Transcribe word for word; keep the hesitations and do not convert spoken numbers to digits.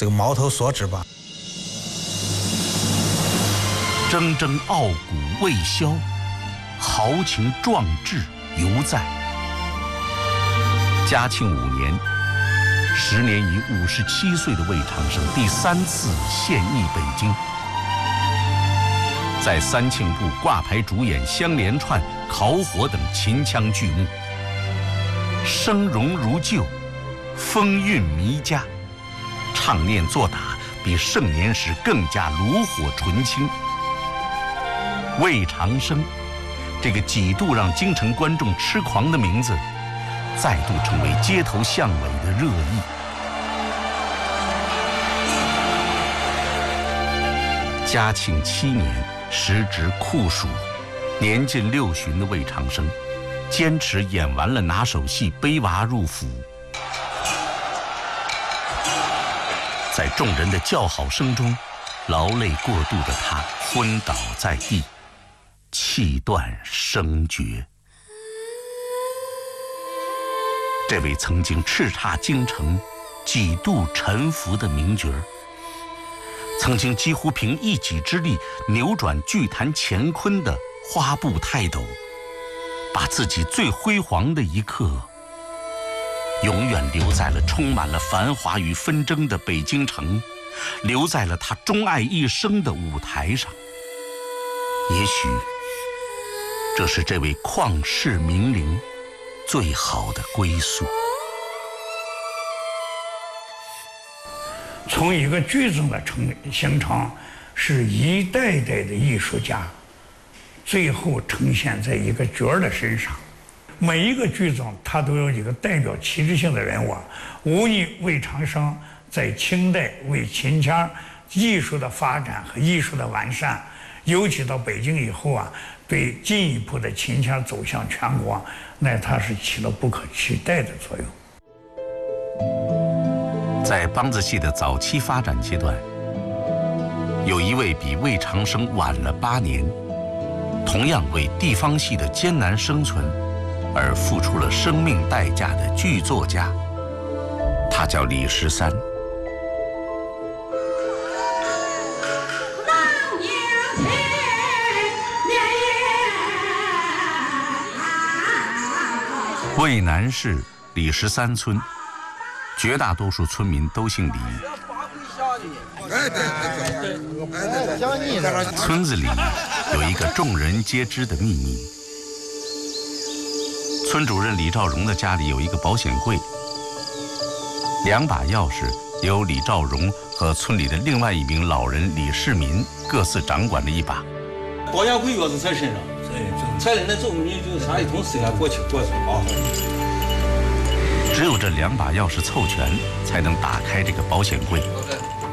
这个矛头所指吧。 铮铮傲骨未消，豪情壮志犹在。嘉庆五年，时年已五十七岁的魏长生第三次献艺北京，在三庆部挂牌主演相连串、烤火等秦腔剧目，声容如旧，风韵弥佳，唱念作打比盛年时更加炉火纯青。魏长生这个几度让京城观众痴狂的名字，再度成为街头巷尾的热议。嘉庆七年，时值酷暑，年近六旬的魏长生，坚持演完了拿手戏《背娃入府》，在众人的叫好声中，劳累过度的他昏倒在地，气断声绝。这位曾经叱咤京城、几度沉浮的名角儿，曾经几乎凭一己之力扭转剧坛乾坤的花布泰斗，把自己最辉煌的一刻，永远留在了充满了繁华与纷争的北京城，留在了他钟爱一生的舞台上。也许，这是这位旷世名伶最好的归宿。 从一个剧种的成形成，是一代代的艺术家，最后呈现在一个角儿的身上。每一个剧种，它都有一个代表旗帜性的人物。无疑，魏长生在清代为秦腔艺术的发展和艺术的完善，尤其到北京以后啊，对进一步的秦腔走向全国，那它是起了不可取代的作用。 在梆子戏的早期发展阶段，有一位比魏长生晚了八年，同样为地方戏的艰难生存而付出了生命代价的剧作家，他叫李十三。渭南市李十三村，绝大多数村民都姓李。村子里有一个众人皆知的秘密：村主任李兆荣的家里有一个保险柜，两把钥匙由李兆荣和村里的另外一名老人李世民各自掌管了一把。 保险柜钥匙在身上，才能走，你就啥一通事啊，过去过去啊。 只有这两把钥匙凑全，才能打开这个保险柜。